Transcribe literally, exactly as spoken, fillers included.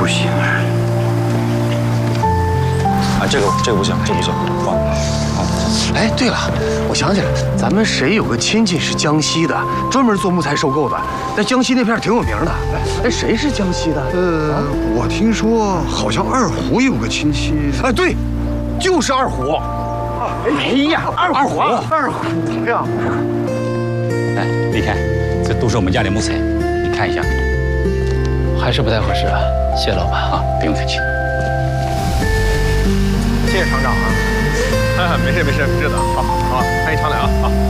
不行啊！ 啊，这个这个不行，这个不行，放。 哎，对了，我想起来，咱们谁有个亲戚是江西的，专门做木材收购的，在江西那片挺有名的。哎，谁是江西的？ 呃，我听说好像二虎有个亲戚。 哎，对，就是二虎。哎呀，二二虎，二虎呀！ 哎，你看，这都是我们家的木材，你看一下。 还是不太合适啊，谢老板啊，不用客气。 谢谢厂长啊。没事没事，知道。好，好，欢迎常来啊。好。